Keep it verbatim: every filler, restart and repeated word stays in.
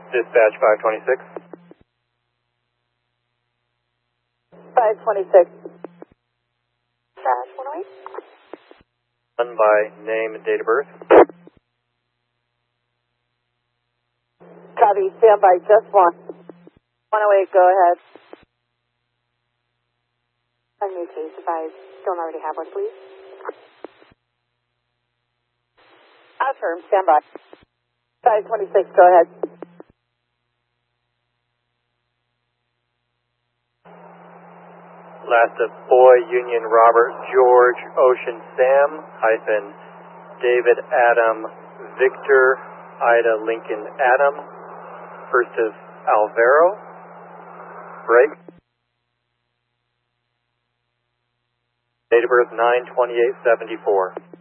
Dispatch five twenty-six. five twenty-six. Dispatch one oh eight. Done by name and date of birth. Copy, stand by, just one. one oh eight, go ahead. A new case, if I don't already have one, please. Affirm, stand by. five twenty-six, go ahead. Last of Boy, Union, Robert, George, Ocean, Sam, hyphen, David, Adam, Victor, Ida, Lincoln, Adam. First is Alvaro. Break. Date of birth nine twenty-eight seventy-four.